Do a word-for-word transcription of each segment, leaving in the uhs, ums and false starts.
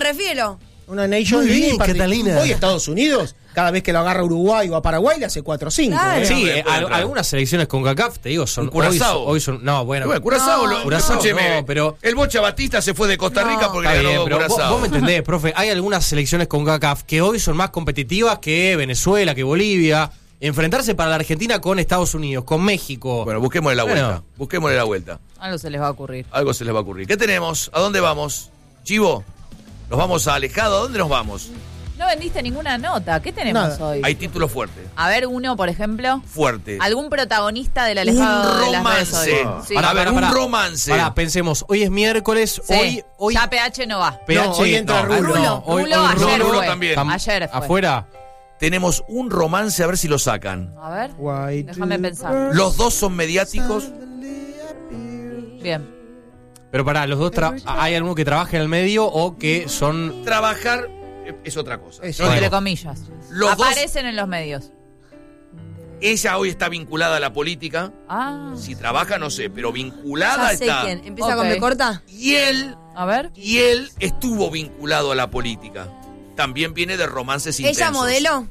refiero. Una Nation Muy bien, League. Catalina. Hoy Estados Unidos, cada vez que lo agarra Uruguay o a Paraguay, le hace cuatro a cinco. Claro. ¿eh? Sí, No, eh, puede al- entrar. algunas selecciones con CACAF, te digo, son Un Curazao. hoy, hoy son no, bueno. Bueno, Curazao, No. lo- Curazao, escúcheme, no, pero- el Bocha Batista se fue de Costa Rica No. porque Está le bien, ganó pero vos, Curazao. vos me entendés, profe, hay algunas selecciones con CACAF que hoy son más competitivas que Venezuela, que Bolivia. Enfrentarse para la Argentina con Estados Unidos, con México. Bueno, busquémosle la Bueno. vuelta. Busquémosle la vuelta. Algo se les va a ocurrir. Algo se les va a ocurrir. ¿Qué tenemos? ¿A dónde vamos? Chivo, ¿nos vamos a Alejado? ¿A dónde nos vamos? No vendiste ninguna nota. ¿Qué tenemos Nada. hoy? Hay títulos fuertes. A ver, uno, por ejemplo. Fuerte. ¿Algún protagonista del alejado Un de las redes romance. hoy? Sí. Pará, a ver, Pará, un pará. romance. Pará, pensemos, hoy es miércoles, Sí. hoy, hoy Ya P H no va. P H, No, hoy entra no, Rulo. no, hoy- Rulo hoy ayer Rulo fue. también. Tam- Ayer fue. Afuera. Tenemos un romance, a ver si lo sacan. A ver, White déjame pensar. Los dos son mediáticos. Bien. Pero pará, los dos tra- ¿hay alguno que trabaje en el medio o que son Trabajar eh, es otra cosa. Es- Yo Entre digo, comillas. Los dos- Aparecen en los medios. ella hoy está vinculada a la política. Ah. Si trabaja, no sé, pero vinculada Ya sé está. quién. Empieza Ok. con B corta. Y él, A ver. y él estuvo vinculado a la política. También viene de romances intensos. Ella modeló.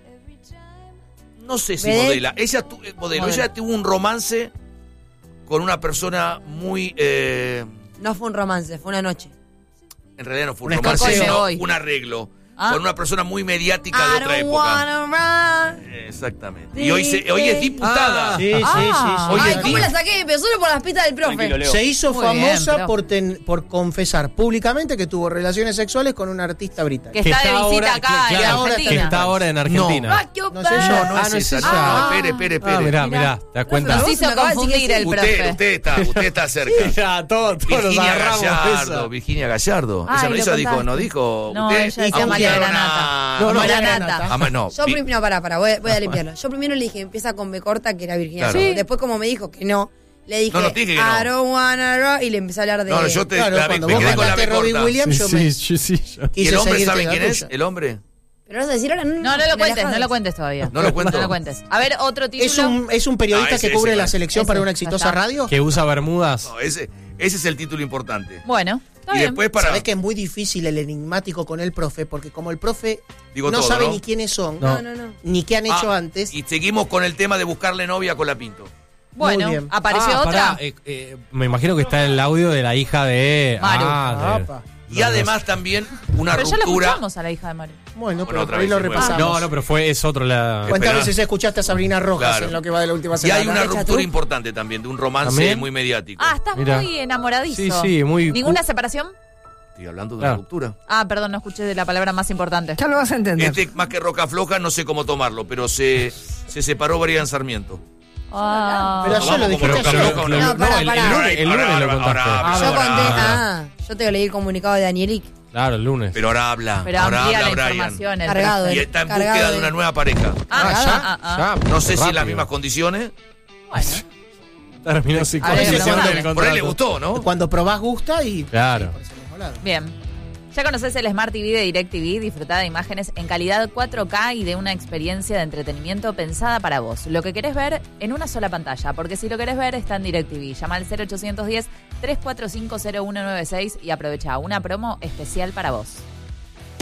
No sé si ¿Vedette? modela. Ella tu- eh, modeló. Modelo. Ella tuvo un romance con una persona muy. eh, No fue un romance, fue una noche. en realidad no fue un Un romance, escarceo. sino Hoy. un arreglo. Ah. Con una persona muy mediática de I otra don't época. wanna run. Exactamente. Y hoy, se- hoy es diputada. Sí, sí, Ah. sí, sí. Oye, Ay, sí. ¿cómo la saqué? Pero solo por las pistas del profe. Tranquilo, Leo. Se hizo Muy bien, famosa pero- por, ten- por confesar públicamente que tuvo relaciones sexuales con un artista británico. Que está de visita ahora- acá que- en claro, Argentina. que está ahora en Argentina. Fuck your No sé bad. yo, No, no Ah, es no es esa. esa. No, espere, espere, espere. Ah, mirá, Mirá. mirá, te das cuenta. No, Nos se hizo me acaba de decir confundir que el sí. Usted, profe. usted está, usted está cerca. Ya, todos, todos nos Virginia agarramos de Gallardo, esa. Virginia Gallardo. Ay, esa no lo hizo, dijo, contaste. no dijo. No, usted ella decía acusaron María a- Granata. No, no, María Granata. Granata. Ah, ma- no, Yo vi- primero, no, pará, pará, voy, a- voy a limpiarlo. Yo primero le dije, empieza con B corta, que era Virginia. Claro. Gallardo. Después, como me dijo que no, le dije, No, no, te dije que no. I don't wanna run, y le empecé a hablar de... No, no, yo te Claro, la- cuando me vos quedé con la cantaste B Robbie corta. Williams, yo me Sí, sí, sí. ¿Y el quise hombre seguirte sabe la quién es? tuya. ¿El hombre? ¿Pero vas a decir ahora? No, no lo cuentes, Relajados. no lo cuentes todavía. No lo cuento. No lo cuentes. A ver, otro título. Es un, es un periodista Ah, ese, que cubre ese, la ese. selección Ese, para una ya exitosa está. radio. Que usa bermudas. No, ese, ese es el título importante. Bueno, está Y bien. después para. Sabés que es muy difícil el enigmático con el profe, porque como el profe Digo no todo, sabe ¿no? ni quiénes son, No, no, no. ni qué han hecho Ah, antes. Y seguimos con el tema de buscarle novia con la Pinto. Bueno, Muy bien. apareció Ah, otra. pará, eh, eh, me imagino que está el audio de la hija de. Maru. Ah, de- Apa. Y además también una Pero ya la ruptura. escuchamos a la hija de Mario. Bueno, Bueno, pero otra por ahí vez lo se fue. repasamos. No, no, pero fue, es otro la. ¿Cuántas Esperá. veces escuchaste a Sabrina Rojas Claro. en lo que va de la última Y semana? hay una ¿Echa ruptura tú? importante también, de un romance ¿También? muy mediático. Ah, estás Mira. muy enamoradizo. Sí, sí, muy- ¿Ninguna separación? Estoy hablando de Claro. una ruptura. Ah, perdón, no escuché de la palabra más importante. Ya lo vas a entender. Este, más que roca floja, no sé cómo tomarlo, pero se, se separó Brian Sarmiento. Ah. Pero ayer lo Vamos, dijiste como ayer. roca floja, ¿o no? No, pará, el, pará. el lunes, el lunes Ahora, lo ahora, contaste. ahora, Yo ahora, conté, ahora. ah, yo te leí el comunicado de Danielic. Claro, el lunes. Pero ahora habla. Pero ahora amplía habla la Brian. información. el Cargado, profe. Y está en Cargado búsqueda de- de una nueva pareja. Ah, Ah, ah, ya, ah, ah. ya. No sé si en las Rápido. mismas condiciones. Bueno, Terminó así con Habría que ese preguntarle. cuando el Por ahí le contrato. gustó, ¿no? Cuando probás gusta y... Claro. por ese mismo lado. bien. Ya conoces el Smart T V de DirecTV, disfruta de imágenes en calidad cuatro K y de una experiencia de entretenimiento pensada para vos. Lo que querés ver en una sola pantalla, porque si lo querés ver está en DirecTV. Llama al cero ochocientos diez, trescientos cuarenta y cinco, cero uno nueve seis y aprovecha una promo especial para vos.